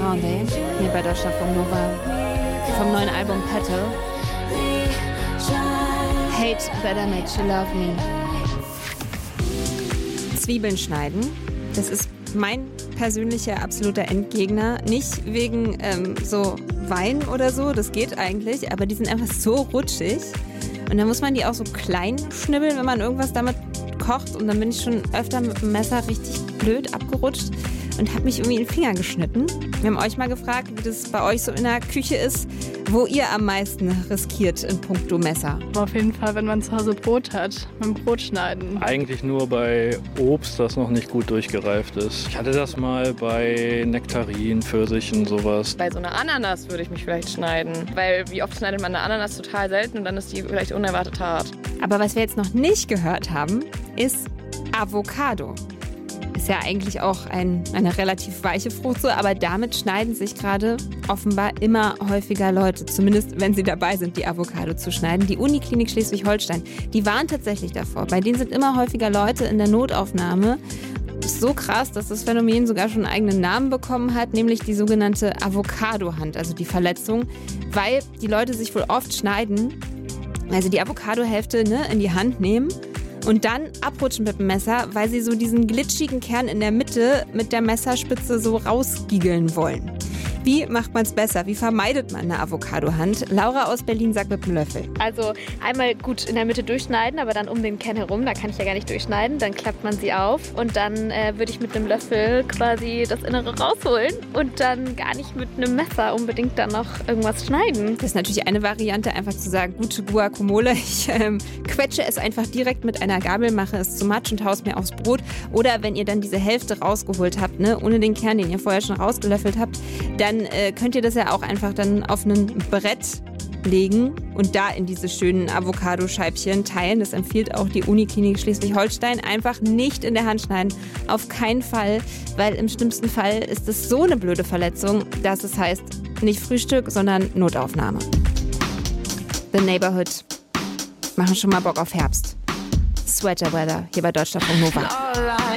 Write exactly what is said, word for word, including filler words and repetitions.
Grande, hier bei Deutschlandfunk Nova, vom neuen Album Petal. Hate Better Makes You Love Me. Zwiebeln schneiden, das ist mein persönlicher absoluter Endgegner. Nicht wegen ähm, so Wein oder so, das geht eigentlich, aber die sind einfach so rutschig. Und dann muss man die auch so klein schnibbeln, wenn man irgendwas damit kocht. Und dann bin ich schon öfter mit dem Messer richtig blöd abgerutscht und habe mich irgendwie in den Finger geschnitten. Wir haben euch mal gefragt, wie das bei euch so in der Küche ist, wo ihr am meisten riskiert in puncto Messer. Auf jeden Fall, wenn man zu Hause Brot hat, beim Brotschneiden. Eigentlich nur bei Obst, das noch nicht gut durchgereift ist. Ich hatte das mal bei Nektarinen, Pfirsichen, sowas. Bei so einer Ananas würde ich mich vielleicht schneiden, weil wie oft schneidet man eine Ananas total selten und dann ist die vielleicht unerwartet hart. Aber was wir jetzt noch nicht gehört haben, ist Avocado. Ist ja eigentlich auch ein, eine relativ weiche Frucht, so, aber damit schneiden sich gerade offenbar immer häufiger Leute, zumindest wenn sie dabei sind, die Avocado zu schneiden. Die Uniklinik Schleswig-Holstein, die waren tatsächlich davor. Bei denen sind immer häufiger Leute in der Notaufnahme. Ist so krass, dass das Phänomen sogar schon einen eigenen Namen bekommen hat, nämlich die sogenannte Avocado-Hand, also die Verletzung, weil die Leute sich wohl oft schneiden, also die Avocado-Hälfte ne, in die Hand nehmen und dann abrutschen mit dem Messer, weil sie so diesen glitschigen Kern in der Mitte mit der Messerspitze so rausgiegeln wollen. Wie macht man es besser? Wie vermeidet man eine Avocado-Hand? Laura aus Berlin sagt mit dem Löffel. Also einmal gut in der Mitte durchschneiden, aber dann um den Kern herum, da kann ich ja gar nicht durchschneiden. Dann klappt man sie auf und dann äh, würde ich mit einem Löffel quasi das Innere rausholen und dann gar nicht mit einem Messer unbedingt dann noch irgendwas schneiden. Das ist natürlich eine Variante, einfach zu sagen, gute Guacamole, ich ähm, quetsche es einfach direkt mit einer Gabel, mache es zu Matsch und haue es mir aufs Brot. Oder wenn ihr dann diese Hälfte rausgeholt habt, ne, ohne den Kern, den ihr vorher schon rausgelöffelt habt, dann Dann äh, könnt ihr das ja auch einfach dann auf ein Brett legen und da in diese schönen Avocado-Scheibchen teilen. Das empfiehlt auch die Uniklinik Schleswig-Holstein. Einfach nicht in der Hand schneiden. Auf keinen Fall, weil im schlimmsten Fall ist es so eine blöde Verletzung, dass es heißt, nicht Frühstück, sondern Notaufnahme. The Neighborhood machen schon mal Bock auf Herbst. Sweater Weather hier bei Deutschlandfunk Nova.